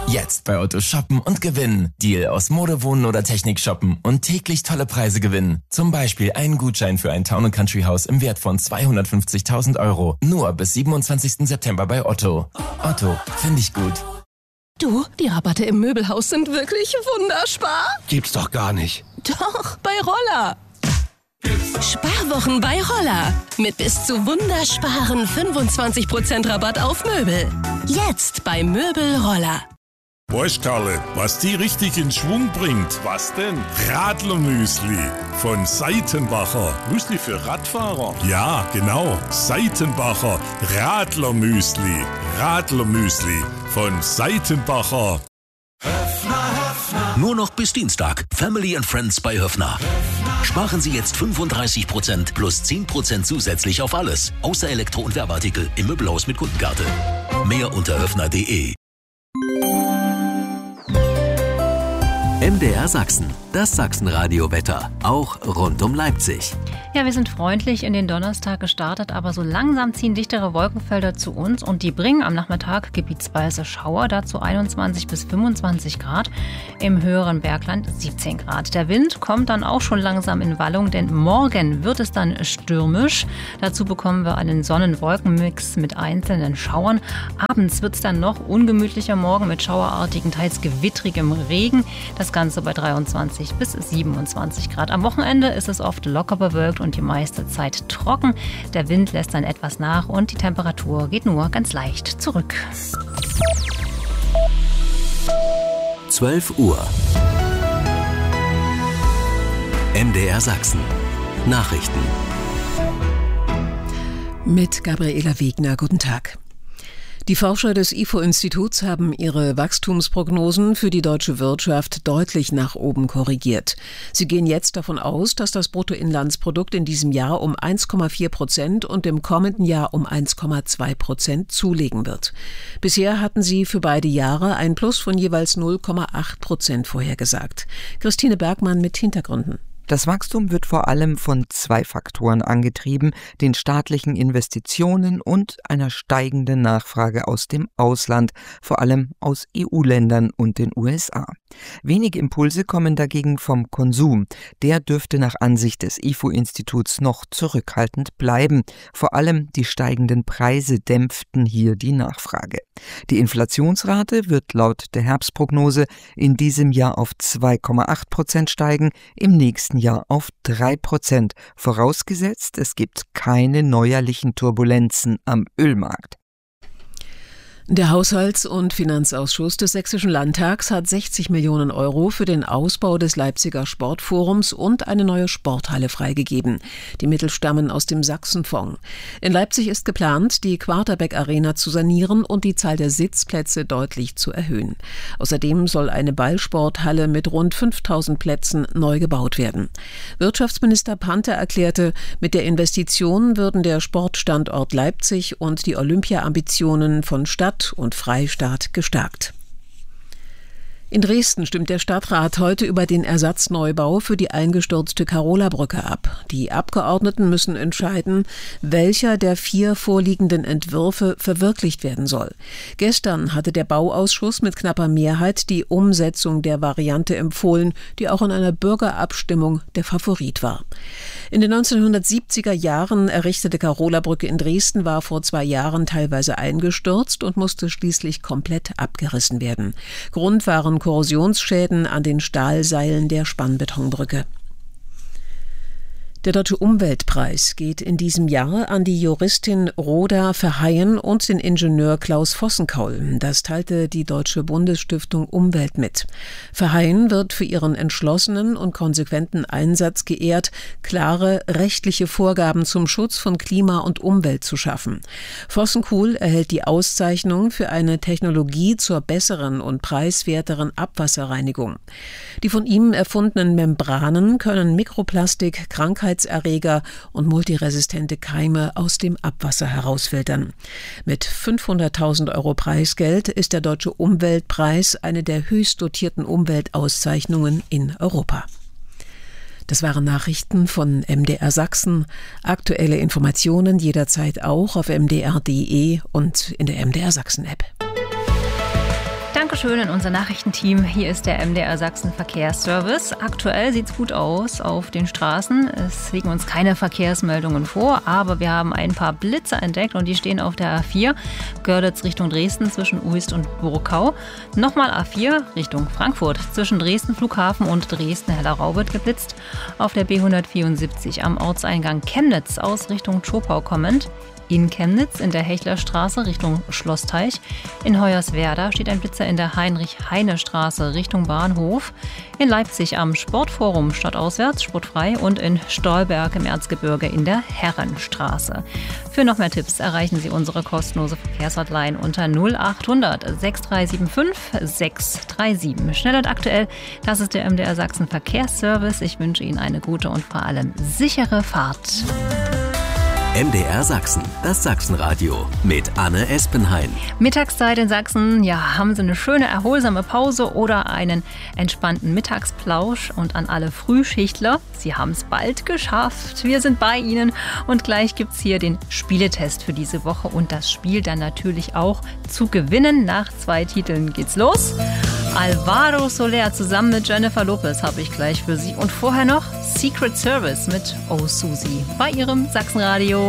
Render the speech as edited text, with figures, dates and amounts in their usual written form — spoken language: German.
Jetzt bei Otto shoppen und gewinnen. Deal aus Mode, Wohnen oder Technik shoppen und täglich tolle Preise gewinnen. Zum Beispiel einen Gutschein für ein Town & Country Haus im Wert von 250.000 Euro. Nur bis 27. September bei Otto. Otto, finde ich gut. Du, die Rabatte im Möbelhaus sind wirklich wunderspar. Gibt's doch gar nicht. Doch, bei Roller. Sparwochen bei Roller. Mit bis zu wundersparen 25% Rabatt auf Möbel. Jetzt bei Möbel Roller. Weißt Karle, was die richtig in Schwung bringt? Was denn? Radlermüsli von Seitenbacher. Müsli für Radfahrer? Ja, genau. Seitenbacher Radlermüsli. Radlermüsli von Seitenbacher. Nur noch bis Dienstag. Family and Friends bei Höffner. Sparen Sie jetzt 35% plus 10% zusätzlich auf alles. Außer Elektro- und Werbeartikel im Möbelhaus mit Kundenkarte. Mehr unter höffner.de. MDR Sachsen, das Sachsenradio-Wetter, auch rund um Leipzig. Ja, wir sind freundlich in den Donnerstag gestartet, aber so langsam ziehen dichtere Wolkenfelder zu uns und die bringen am Nachmittag gebietsweise Schauer, dazu 21 bis 25 Grad, im höheren Bergland 17 Grad. Der Wind kommt dann auch schon langsam in Wallung, denn morgen wird es dann stürmisch. Dazu bekommen wir einen Sonnen-Wolken-Mix mit einzelnen Schauern. Abends wird es dann noch ungemütlicher, morgen mit schauerartigen, teils gewittrigem Regen. Das Ganze bei 23 bis 27 Grad. Am Wochenende ist es oft locker bewölkt und die meiste Zeit trocken. Der Wind lässt dann etwas nach und die Temperatur geht nur ganz leicht zurück. 12 Uhr. MDR Sachsen. Nachrichten. Mit Gabriela Wegner. Guten Tag. Die Forscher des IFO-Instituts haben ihre Wachstumsprognosen für die deutsche Wirtschaft deutlich nach oben korrigiert. Sie gehen jetzt davon aus, dass das Bruttoinlandsprodukt in diesem Jahr um 1,4% und im kommenden Jahr um 1,2% zulegen wird. Bisher hatten sie für beide Jahre ein Plus von jeweils 0,8% vorhergesagt. Christine Bergmann mit Hintergründen. Das Wachstum wird vor allem von 2 Faktoren angetrieben, den staatlichen Investitionen und einer steigenden Nachfrage aus dem Ausland, vor allem aus EU-Ländern und den USA. Wenige Impulse kommen dagegen vom Konsum. Der dürfte nach Ansicht des IFO-Instituts noch zurückhaltend bleiben. Vor allem die steigenden Preise dämpften hier die Nachfrage. Die Inflationsrate wird laut der Herbstprognose in diesem Jahr auf 2,8% steigen, im nächsten Jahr auf 3%, vorausgesetzt, es gibt keine neuerlichen Turbulenzen am Ölmarkt. Der Haushalts- und Finanzausschuss des Sächsischen Landtags hat 60 Millionen Euro für den Ausbau des Leipziger Sportforums und eine neue Sporthalle freigegeben. Die Mittel stammen aus dem Sachsenfonds. In Leipzig ist geplant, die Quarterback Arena zu sanieren und die Zahl der Sitzplätze deutlich zu erhöhen. Außerdem soll eine Ballsporthalle mit rund 5000 Plätzen neu gebaut werden. Wirtschaftsminister Panther erklärte, mit der Investition würden der Sportstandort Leipzig und die Olympia-Ambitionen von Stadt und Freistaat gestärkt. In Dresden stimmt der Stadtrat heute über den Ersatzneubau für die eingestürzte Karola-Brücke ab. Die Abgeordneten müssen entscheiden, welcher der 4 vorliegenden Entwürfe verwirklicht werden soll. Gestern hatte der Bauausschuss mit knapper Mehrheit die Umsetzung der Variante empfohlen, die auch in einer Bürgerabstimmung der Favorit war. In den 1970er Jahren errichtete Karola-Brücke in Dresden war vor 2 Jahren teilweise eingestürzt und musste schließlich komplett abgerissen werden. Grund waren Korrosionsschäden an den Stahlseilen der Spannbetonbrücke. Der Deutsche Umweltpreis geht in diesem Jahr an die Juristin Rhoda Verheyen und den Ingenieur Klaus Vossenkaul. Das teilte die Deutsche Bundesstiftung Umwelt mit. Verheyen wird für ihren entschlossenen und konsequenten Einsatz geehrt, klare rechtliche Vorgaben zum Schutz von Klima und Umwelt zu schaffen. Vossenkaul erhält die Auszeichnung für eine Technologie zur besseren und preiswerteren Abwasserreinigung. Die von ihm erfundenen Membranen können Mikroplastik, Krankheitserreger und multiresistente Keime aus dem Abwasser herausfiltern. Mit 500.000 Euro Preisgeld ist der Deutsche Umweltpreis eine der höchst dotierten Umweltauszeichnungen in Europa. Das waren Nachrichten von MDR Sachsen. Aktuelle Informationen jederzeit auch auf mdr.de und in der MDR Sachsen App. Dankeschön an unser Nachrichtenteam. Hier ist der MDR Sachsen Verkehrsservice. Aktuell sieht's gut aus auf den Straßen. Es liegen uns keine Verkehrsmeldungen vor, aber wir haben ein paar Blitzer entdeckt und die stehen auf der A4 Görlitz Richtung Dresden zwischen Uist und Burkau. Nochmal A4 Richtung Frankfurt zwischen Dresden Flughafen und Dresden-Hellerau wird geblitzt. Auf der B174 am Ortseingang Chemnitz aus Richtung Zschopau kommend. In Chemnitz in der Hechlerstraße Richtung Schlossteich. In Hoyerswerda steht ein Blitzer in der Heinrich-Heine-Straße Richtung Bahnhof. In Leipzig am Sportforum stadtauswärts sportfrei und in Stolberg im Erzgebirge in der Herrenstraße. Für noch mehr Tipps erreichen Sie unsere kostenlose Verkehrshotline unter 0800 6375 637. Schnell und aktuell, das ist der MDR Sachsen Verkehrsservice. Ich wünsche Ihnen eine gute und vor allem sichere Fahrt. MDR Sachsen, das Sachsenradio mit Anne Espenhain. Mittagszeit in Sachsen, ja, haben Sie eine schöne, erholsame Pause oder einen entspannten Mittagsplausch. Und an alle Frühschichtler, Sie haben es bald geschafft. Wir sind bei Ihnen und gleich gibt es hier den Spieletest für diese Woche und das Spiel dann natürlich auch zu gewinnen. Nach 2 Titeln geht's los. Alvaro Soler zusammen mit Jennifer Lopez habe ich gleich für Sie. Und vorher noch Secret Service mit Oh Susie bei Ihrem Sachsenradio.